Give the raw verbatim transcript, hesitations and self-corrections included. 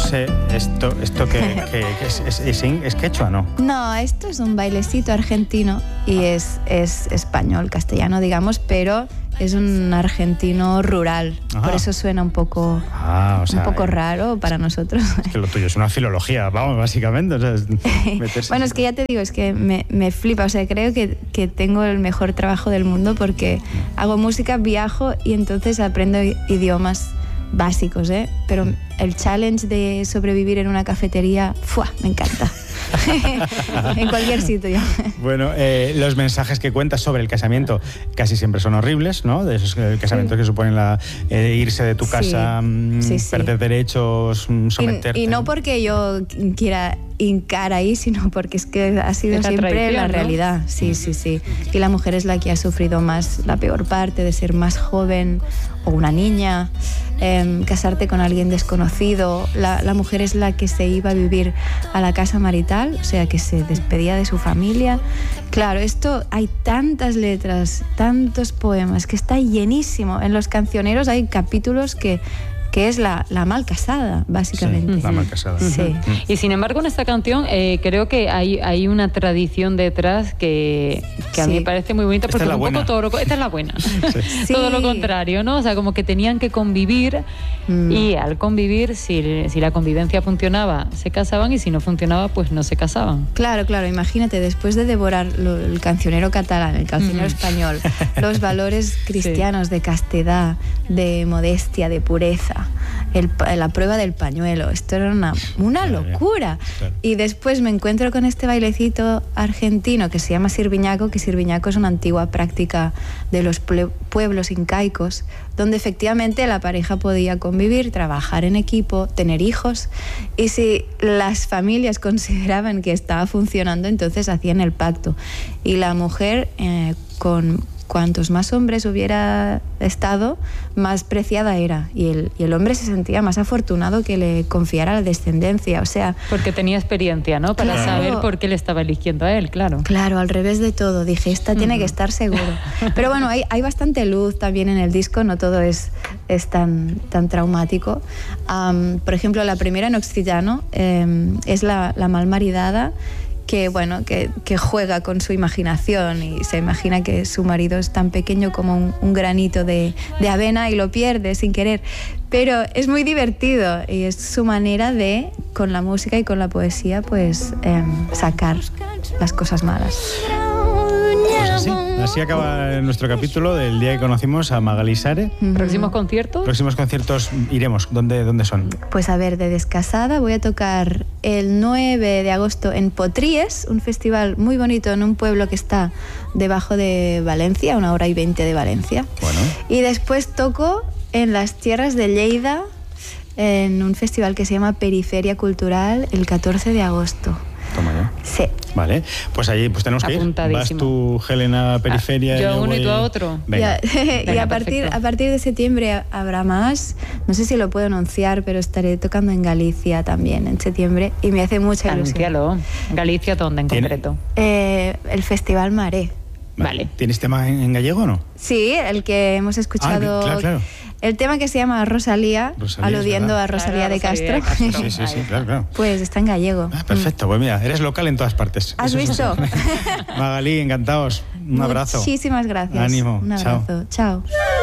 sé, esto, esto que, que, que es, es, es, es quechua, ¿no? No, esto es un bailecito argentino y es, es español, castellano, digamos, pero es un argentino rural. Ajá. Por eso suena un poco, ah, o sea, un poco raro para nosotros. Es que lo tuyo es una filología, vamos, básicamente. O sea, es meterse... Bueno, es que ya te digo, es que me, me flipa. O sea, creo que, que tengo el mejor trabajo del mundo porque hago música, viajo y entonces aprendo idiomas básicos, ¿eh? Pero el challenge de sobrevivir en una cafetería, ¡fua!, me encanta. En cualquier sitio. Bueno, eh, los mensajes que cuentas sobre el casamiento casi siempre son horribles, ¿no? De esos eh, casamientos sí. que suponen la, eh, irse de tu casa, sí. Sí, sí. perder derechos, someterte. Y, y no porque yo quiera hincar ahí, sino porque es que ha sido Esta siempre la ¿no? realidad. Sí, sí, sí. Y la mujer es la que ha sufrido más la peor parte de ser más joven o una niña, eh, casarte con alguien desconocido. La, la mujer es la que se iba a vivir a la casa marital, o sea, que se despedía de su familia. Claro, esto hay tantas letras, tantos poemas, que está llenísimo. En los cancioneros hay capítulos que que es la, la mal casada, básicamente. Sí, la mal casada. Sí. Uh-huh. Y sin embargo, en esta canción eh, creo que hay, hay una tradición detrás que, que a sí. mí me parece muy bonita, porque es un poco todo lo, esta es la buena. Sí. Todo lo contrario, ¿no? O sea, como que tenían que convivir mm. y al convivir, si, si la convivencia funcionaba, se casaban, y si no funcionaba, pues no se casaban. Claro, claro. Imagínate, después de devorar lo, el cancionero catalán, el cancionero mm. español, los valores cristianos sí. de castidad, de modestia, de pureza, El, la prueba del pañuelo, esto era una, una locura. Claro. Y después me encuentro con este bailecito argentino que se llama sirviñaco, que sirviñaco es una antigua práctica de los pueblos incaicos, donde efectivamente la pareja podía convivir, trabajar en equipo, tener hijos, y si las familias consideraban que estaba funcionando, entonces hacían el pacto. Y la mujer, eh, con cuantos más hombres hubiera estado, más preciada era. Y el, y el hombre se sentía más afortunado que le confiara la descendencia. O sea, porque tenía experiencia, ¿no? Para claro. saber por qué le estaba eligiendo a él, claro. Claro, al revés de todo. Dije, esta tiene uh-huh. que estar seguro. Pero bueno, hay, hay bastante luz también en el disco, no todo es, es tan, tan traumático. Um, por ejemplo, la primera en occitano eh, es la, la malmaridada, que bueno, que, que juega con su imaginación y se imagina que su marido es tan pequeño como un, un granito de, de avena y lo pierde sin querer. Pero es muy divertido y es su manera de, con la música y con la poesía, pues eh, sacar las cosas malas. Pues así, así acaba nuestro capítulo del día que conocimos a Magalí Sare. Uh-huh. ¿Próximos conciertos? Próximos conciertos iremos. ¿Dónde, ¿Dónde son? Pues a ver, de Descasada voy a tocar el nueve de agosto en Potries, un festival muy bonito en un pueblo que está debajo de Valencia, una hora y veinte de Valencia. Bueno. Y después toco en las tierras de Lleida, en un festival que se llama Periferia Cultural, el catorce de agosto. Toma ya. Sí. Vale, pues allí pues tenemos que ir. Vas tú, Helena, a Periferia. Ah, yo y a uno voy... y tú a otro. Venga. Venga, y a partir, a partir de septiembre habrá más. No sé si lo puedo anunciar, pero estaré tocando en Galicia también en septiembre y me hace mucha ilusión. Anúncialo. ¿Galicia dónde en concreto? Eh, el Festival Maré. Vale. ¿Tienes tema en, en gallego o no? Sí, el que hemos escuchado. Ah, claro, claro. El tema que se llama Rosalía, Rosalía aludiendo a Rosalía, claro, de Castro. Rosalía de Castro. Sí, sí, sí, claro, claro. Pues está en gallego. Ah, perfecto, pues mira, eres local en todas partes. ¿Has Eso visto? Es Magalí, encantados. Un abrazo. Muchísimas gracias. Ánimo. Un abrazo. Chao. Chao.